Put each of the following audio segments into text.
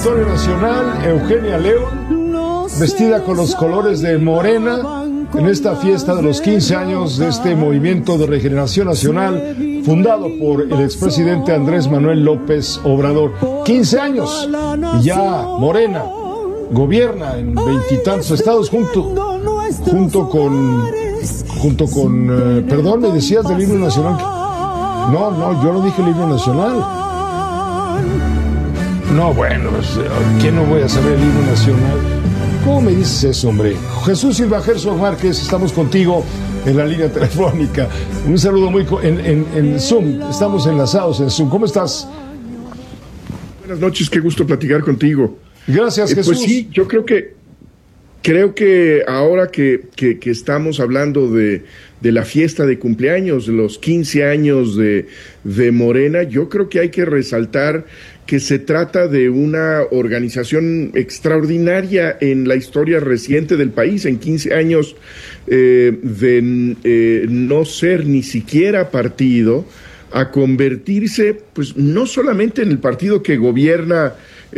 Auditorio Nacional, Eugenia León, vestida con los colores de Morena, en esta fiesta de los 15 años de este Movimiento de Regeneración Nacional, fundado por el expresidente Andrés Manuel López Obrador. 15 años, y ya Morena gobierna en veintitantos estados junto con, perdón, me decías del himno nacional. No, yo no dije el himno nacional. No, bueno, ¿qué no voy a saber el himno nacional? ¿Cómo me dices eso, hombre? Jesús Silva Gerson Márquez, estamos contigo en la línea telefónica. Un saludo en Zoom, estamos enlazados en Zoom. ¿Cómo estás? Buenas noches, qué gusto platicar contigo. Gracias, Jesús. Pues sí, yo creo que ahora que estamos hablando de la fiesta de cumpleaños, de los 15 años de Morena, yo creo que hay que resaltar que se trata de una organización extraordinaria en la historia reciente del país, en 15 años de no ser ni siquiera partido, a convertirse, pues, no solamente en el partido que gobierna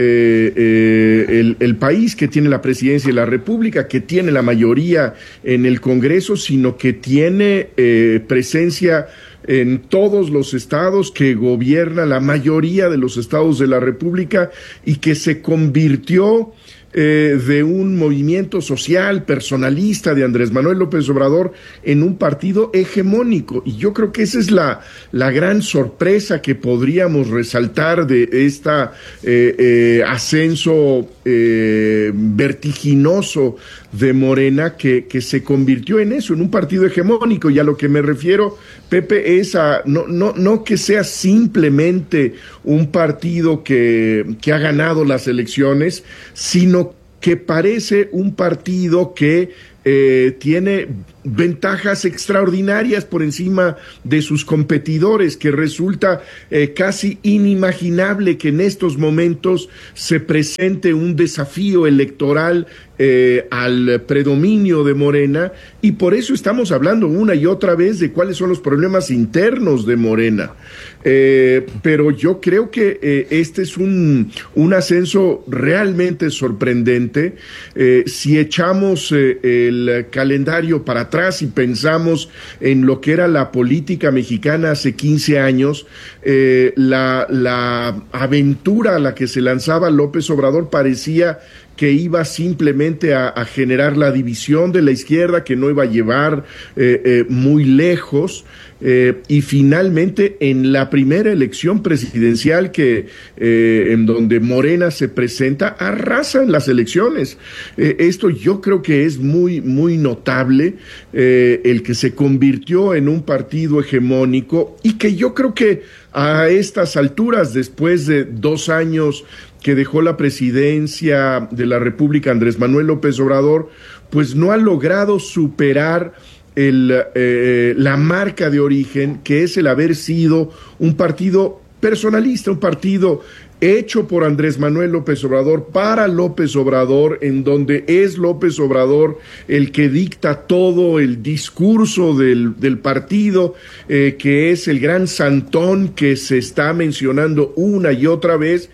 el país, que tiene la presidencia de la República, que tiene la mayoría en el Congreso, sino que tiene presencia en todos los estados, que gobierna la mayoría de los estados de la República y que se convirtió de un movimiento social personalista de Andrés Manuel López Obrador en un partido hegemónico. Y yo creo que esa es la gran sorpresa que podríamos resaltar de este ascenso vertiginoso de Morena, que se convirtió en eso, en un partido hegemónico. Y a lo que me refiero, Pepe, es a no que sea simplemente un partido que ha ganado las elecciones, sino que parece un partido que tiene ventajas extraordinarias por encima de sus competidores, que resulta casi inimaginable que en estos momentos se presente un desafío electoral al predominio de Morena, y por eso estamos hablando una y otra vez de cuáles son los problemas internos de Morena. Pero yo creo que este es un ascenso realmente sorprendente. Si echamos el calendario para atrás y pensamos en lo que era la política mexicana hace 15 años, la aventura a la que se lanzaba López Obrador parecía que iba simplemente a generar la división de la izquierda, que no iba a llevar muy lejos, y finalmente en la primera elección presidencial en donde Morena se presenta, arrasa en las elecciones. Esto yo creo que es muy, muy notable, el que se convirtió en un partido hegemónico, y que yo creo que a estas alturas, después de 2 años que dejó la presidencia de la República Andrés Manuel López Obrador, pues no ha logrado superar la marca de origen, que es el haber sido un partido personalista, un partido hecho por Andrés Manuel López Obrador para López Obrador, en donde es López Obrador el que dicta todo el discurso del partido, que es el gran santón que se está mencionando una y otra vez,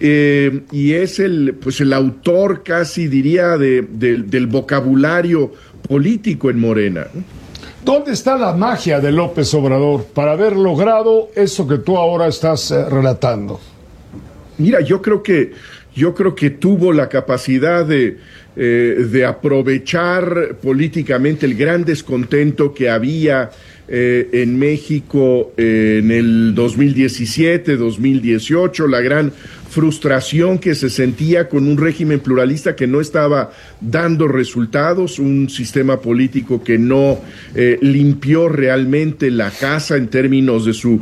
y es el autor, casi diría, del vocabulario político en Morena. ¿Dónde está la magia de López Obrador para haber logrado eso que tú ahora estás relatando? Mira, yo creo que tuvo la capacidad de aprovechar políticamente el gran descontento que había en México en el 2017, 2018, la gran frustración que se sentía con un régimen pluralista que no estaba dando resultados, un sistema político que no limpió realmente la casa en términos de su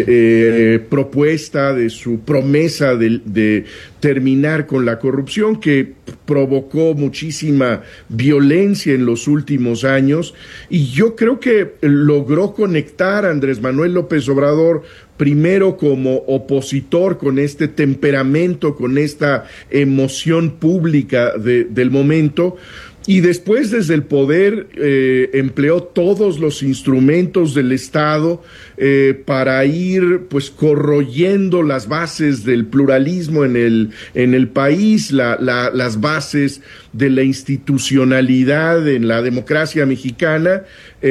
propuesta, de su promesa de terminar con la corrupción, que provocó muchísima violencia en los últimos años. Y yo creo que logró conectar a Andrés Manuel López Obrador primero como opositor, con este temperamento, con esta emoción pública del momento, Y después desde el poder empleó todos los instrumentos del Estado para ir pues corroyendo las bases del pluralismo en el país, las bases de la institucionalidad en la democracia mexicana,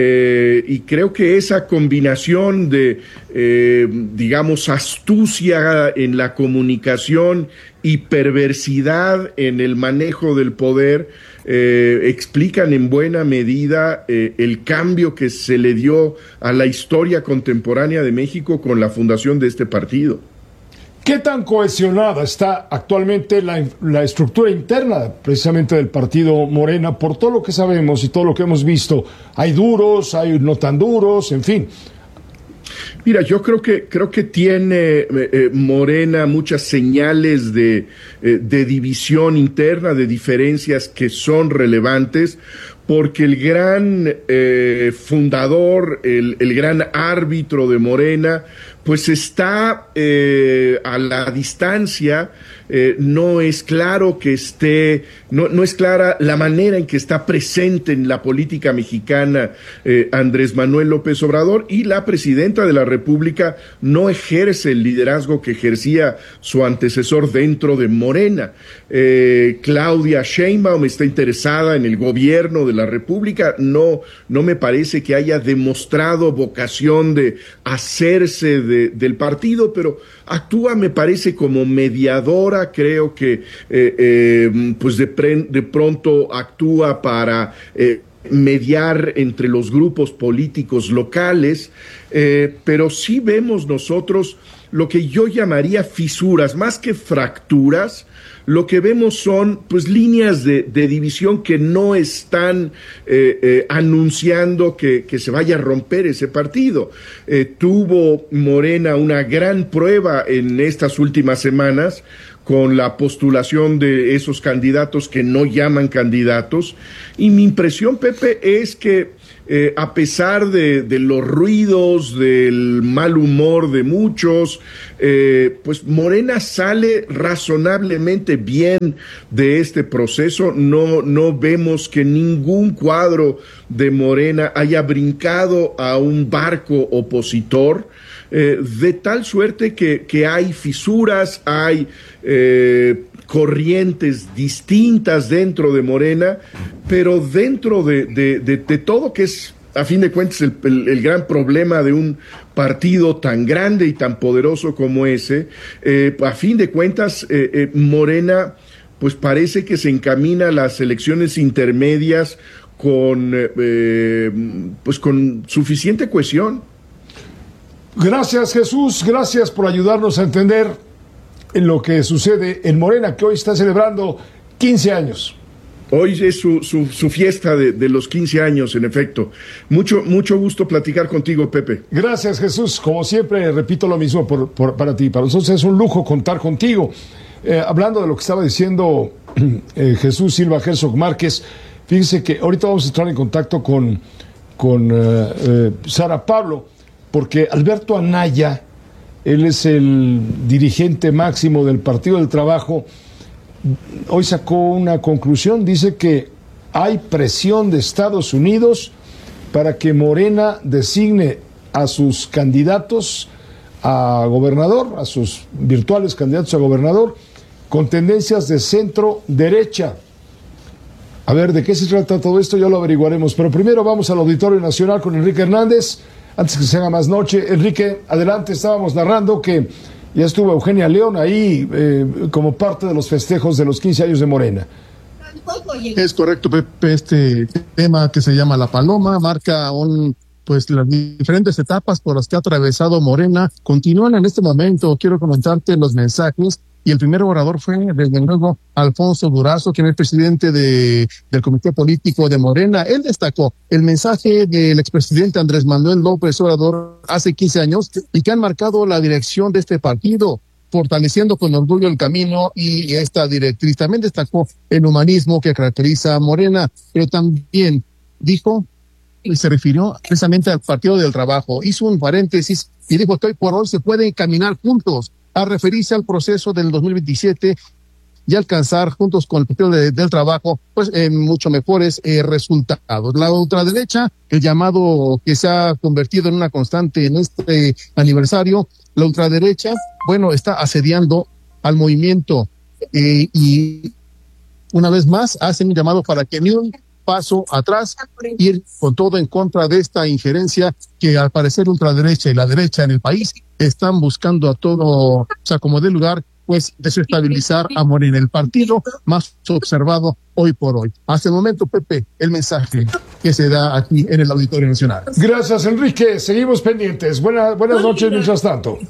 y creo que esa combinación de digamos astucia en la comunicación y perversidad en el manejo del poder explican en buena medida el cambio que se le dio a la historia contemporánea de México con la fundación de este partido. ¿Qué tan cohesionada está actualmente la estructura interna precisamente del partido Morena por todo lo que sabemos y todo lo que hemos visto? Hay duros, hay no tan duros, en fin. Mira, yo creo que tiene Morena muchas señales de división interna, de diferencias que son relevantes, porque el gran fundador, el gran árbitro de Morena, pues está a la distancia. No es claro que esté, no es clara la manera en que está presente en la política mexicana Andrés Manuel López Obrador, y la presidenta de la República no ejerce el liderazgo que ejercía su antecesor dentro de Morena. Claudia Sheinbaum está interesada en el gobierno de la República, no me parece que haya demostrado vocación de hacerse del partido, pero actúa, me parece, como mediadora. Creo que pues de pronto actúa para mediar entre los grupos políticos locales, pero sí vemos nosotros lo que yo llamaría fisuras, más que fracturas. Lo que vemos son pues líneas de división que no están anunciando que se vaya a romper ese partido. Tuvo Morena una gran prueba en estas últimas semanas con la postulación de esos candidatos que no llaman candidatos, y mi impresión, Pepe, es que a pesar de los ruidos, del mal humor de muchos, pues Morena sale razonablemente bien de este proceso. No vemos que ningún cuadro de Morena haya brincado a un barco opositor, de tal suerte que hay fisuras, hay corrientes distintas dentro de Morena, pero dentro de todo, que es a fin de cuentas el gran problema de un partido tan grande y tan poderoso como ese, a fin de cuentas Morena pues parece que se encamina a las elecciones intermedias con suficiente cohesión. Gracias, Jesús, gracias por ayudarnos a entender lo que sucede en Morena, que hoy está celebrando 15 años. Hoy es su fiesta de los 15 años, en efecto. Mucho gusto platicar contigo, Pepe. Gracias, Jesús. Como siempre, repito lo mismo para ti. Para nosotros es un lujo contar contigo. Hablando de lo que estaba diciendo Jesús Silva Herzog Márquez, fíjense que ahorita vamos a entrar en contacto con Sara Pablo, porque Alberto Anaya, él es el dirigente máximo del Partido del Trabajo, hoy sacó una conclusión. Dice que hay presión de Estados Unidos para que Morena designe a sus candidatos a gobernador, a sus virtuales candidatos a gobernador, con tendencias de centro derecha. A ver, ¿de qué se trata todo esto? Ya lo averiguaremos, pero primero vamos al Auditorio Nacional con Enrique Hernández, antes que se haga más noche. Enrique, adelante. Estábamos narrando que ya estuvo Eugenia León ahí como parte de los festejos de los 15 años de Morena. Es correcto, Pepe. Este tema que se llama La Paloma marca las diferentes etapas por las que ha atravesado Morena. Continúan en este momento. Quiero comentarte los mensajes. Y el primer orador fue, desde luego, Alfonso Durazo, quien es presidente del Comité Político de Morena. Él destacó el mensaje del expresidente Andrés Manuel López Obrador hace 15 años y que han marcado la dirección de este partido, fortaleciendo con orgullo el camino y esta directriz. También destacó el humanismo que caracteriza a Morena, pero también dijo, y se refirió precisamente al Partido del Trabajo. Hizo un paréntesis y dijo que hoy por hoy se pueden caminar juntos, a referirse al proceso del 2027 y alcanzar juntos con el Partido del Trabajo pues mucho mejores resultados. La ultraderecha, el llamado que se ha convertido en una constante en este aniversario, la ultraderecha, bueno, está asediando al movimiento y una vez más hacen un llamado para que ni un paso atrás, ir con todo en contra de esta injerencia que al parecer ultraderecha y la derecha en el país están buscando a todo, o sea, como de lugar, pues desestabilizar a Morena, el partido más observado hoy por hoy. Hasta el momento, Pepe, el mensaje que se da aquí en el Auditorio Nacional. Gracias, Enrique. Seguimos pendientes. Buenas noches, mientras tanto.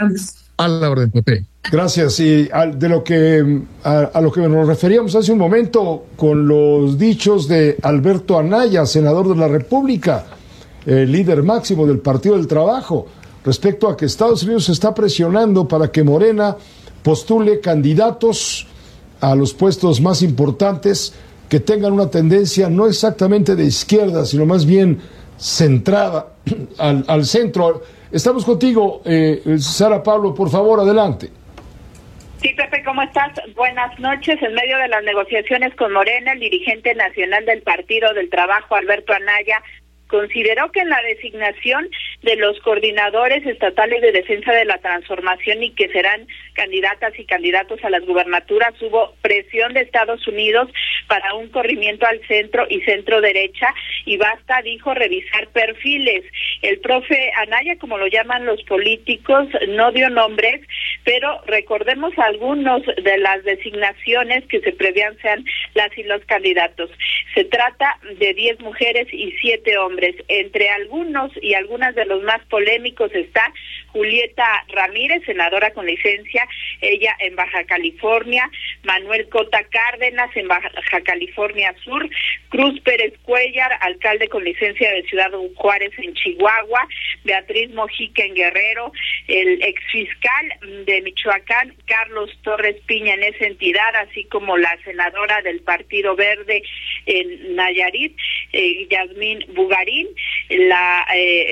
A la orden, Pepe. Gracias. Y a lo que nos referíamos hace un momento con los dichos de Alberto Anaya, senador de la República, el líder máximo del Partido del Trabajo, respecto a que Estados Unidos está presionando para que Morena postule candidatos a los puestos más importantes que tengan una tendencia no exactamente de izquierda, sino más bien centrada al centro. Estamos contigo, Sara Pablo, por favor, adelante. Sí, Pepe, ¿cómo estás? Buenas noches. En medio de las negociaciones con Morena, el dirigente nacional del Partido del Trabajo, Alberto Anaya, consideró que en la designación de los coordinadores estatales de defensa de la transformación y que serán candidatas y candidatos a las gubernaturas hubo presión de Estados Unidos para un corrimiento al centro y centro derecha y basta, dijo, revisar perfiles. El profe Anaya, como lo llaman los políticos, no dio nombres, pero recordemos algunos de las designaciones que se prevían sean las y los candidatos. Se trata de 10 mujeres y 7 hombres. Entre algunos y algunas de los más polémicos está Julieta Ramírez, senadora con licencia, ella en Baja California, Manuel Cota Cárdenas en Baja California Sur, Cruz Pérez Cuellar, alcalde con licencia de Ciudad Juárez en Chihuahua, Beatriz Mojica en Guerrero, el exfiscal de Michoacán, Carlos Torres Piña en esa entidad, así como la senadora del Partido Verde en Nayarit, Yasmín Bugarín, la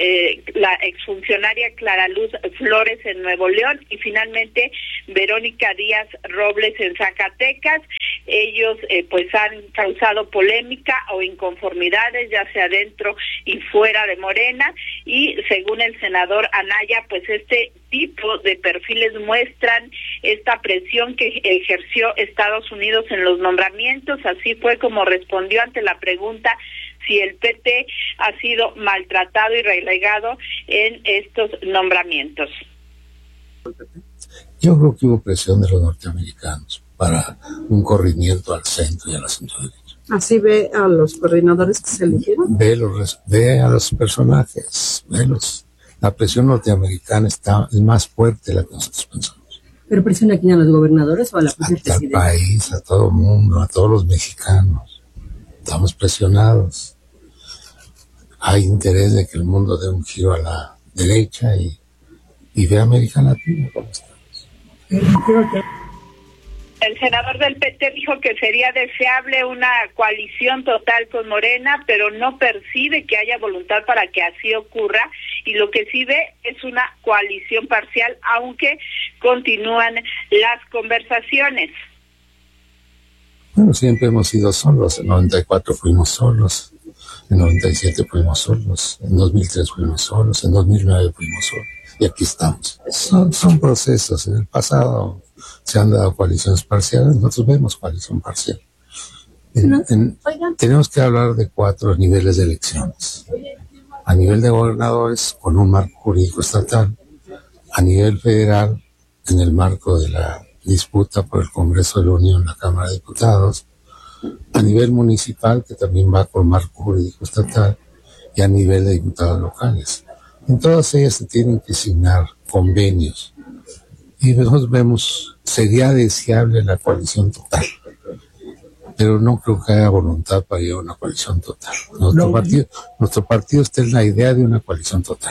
exfuncionaria Clara Luz Flores en Nuevo León y finalmente Verónica Díaz Robles en Zacatecas. Ellos pues han causado polémica o inconformidades ya sea dentro y fuera de Morena y según el senador Anaya pues este tipo de perfiles muestran esta presión que ejerció Estados Unidos en los nombramientos. Así fue como respondió ante la pregunta si el PT ha sido maltratado y relegado en estos nombramientos. Yo creo que hubo presión de los norteamericanos para un corrimiento al centro y a la centro derecha. ¿Así ve a los coordinadores que se eligieron? Ve a los personajes, velos. La presión norteamericana es más fuerte de la que nosotros pensamos. ¿Pero presiona aquí a los gobernadores o a la presidenta? Al país, a todo el mundo, a todos los mexicanos. Estamos presionados. Hay interés de que el mundo dé un giro a la derecha y ve a América Latina como estamos. El senador del PT dijo que sería deseable una coalición total con Morena, pero no percibe que haya voluntad para que así ocurra y lo que sí ve es una coalición parcial, aunque continúan las conversaciones. Bueno, siempre hemos sido solos. En 94 fuimos solos, en 97 fuimos solos, en 2003 fuimos solos, en 2009 fuimos solos y aquí estamos. Son procesos. En el pasado se han dado coaliciones parciales, nosotros vemos coalición parcial. Tenemos que hablar de 4 niveles de elecciones. A nivel de gobernadores, con un marco jurídico estatal. A nivel federal, en el marco de la disputa por el Congreso de la Unión, la Cámara de Diputados. A nivel municipal, que también va con marco jurídico estatal. Y a nivel de diputados locales. En todas ellas se tienen que asignar convenios. Y nosotros vemos, sería deseable la coalición total, pero no creo que haya voluntad para ir a una coalición total. Nuestro partido está en la idea de una coalición total.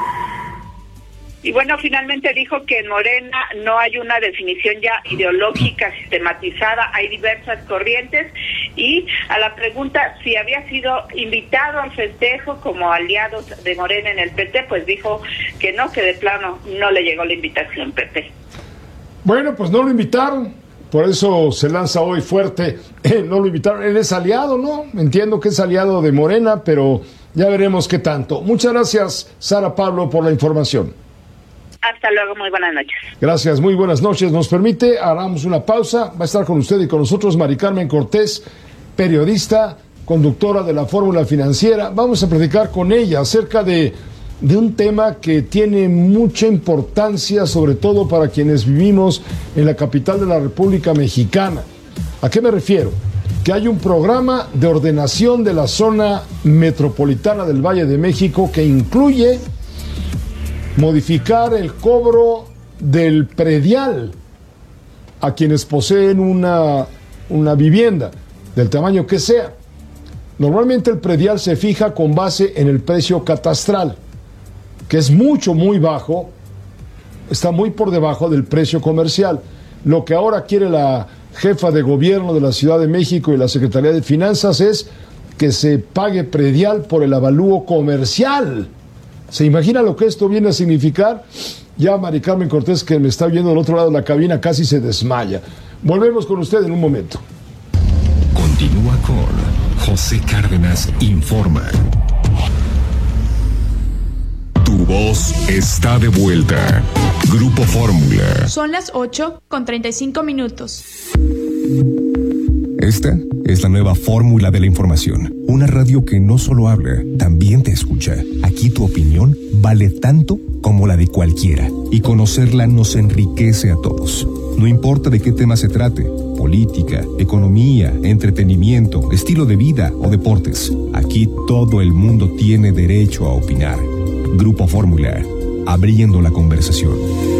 Y bueno, finalmente dijo que en Morena no hay una definición ya ideológica sistematizada, hay diversas corrientes y a la pregunta si había sido invitado al festejo como aliados de Morena en el PT, pues dijo que no, que de plano no le llegó la invitación, Pepe. Bueno, pues no lo invitaron, por eso se lanza hoy fuerte. No lo invitaron, él es aliado, ¿no? Entiendo que es aliado de Morena, pero ya veremos qué tanto. Muchas gracias, Sara Pablo, por la información. Hasta luego, muy buenas noches. Gracias, muy buenas noches. Nos permite, hagamos una pausa. Va a estar con usted y con nosotros Mari Carmen Cortés, periodista, conductora de la Fórmula Financiera. Vamos a platicar con ella acerca de un tema que tiene mucha importancia, sobre todo para quienes vivimos en la capital de la República Mexicana. ¿A qué me refiero? Que hay un programa de ordenación de la zona metropolitana del Valle de México que incluye modificar el cobro del predial a quienes poseen una vivienda, del tamaño que sea. Normalmente el predial se fija con base en el precio catastral, que es muy bajo, está muy por debajo del precio comercial. Lo que ahora quiere la jefa de gobierno de la Ciudad de México y la Secretaría de Finanzas es que se pague predial por el avalúo comercial. ¿Se imagina lo que esto viene a significar? Ya Mari Carmen Cortés, que me está viendo del otro lado de la cabina, casi se desmaya. Volvemos con usted en un momento. Continúa con José Cárdenas Informa. Tu voz está de vuelta. Grupo Fórmula. Son las 8:35. Esta es la nueva fórmula de la información. Una radio que no solo habla, también te escucha. Aquí tu opinión vale tanto como la de cualquiera. Y conocerla nos enriquece a todos. No importa de qué tema se trate. Política, economía, entretenimiento, estilo de vida o deportes. Aquí todo el mundo tiene derecho a opinar. Grupo Fórmula, abriendo la conversación.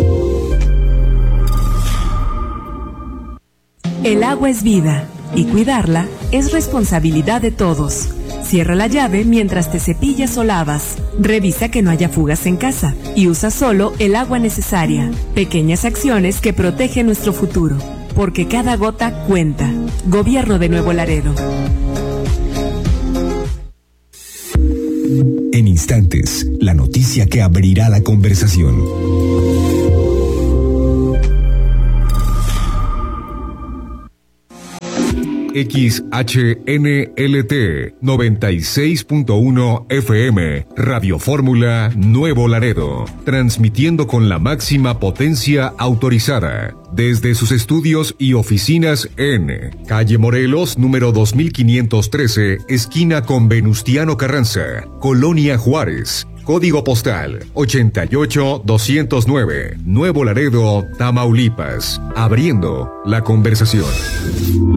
El agua es vida y cuidarla es responsabilidad de todos. Cierra la llave mientras te cepillas o lavas. Revisa que no haya fugas en casa y usa solo el agua necesaria. Pequeñas acciones que protegen nuestro futuro, porque cada gota cuenta. Gobierno de Nuevo Laredo. En instantes, la noticia que abrirá la conversación. XHNLT 96.1 FM, Radio Fórmula Nuevo Laredo, transmitiendo con la máxima potencia autorizada desde sus estudios y oficinas en Calle Morelos, número 2513, esquina con Venustiano Carranza, Colonia Juárez. Código postal 88209, Nuevo Laredo, Tamaulipas. Abriendo la conversación.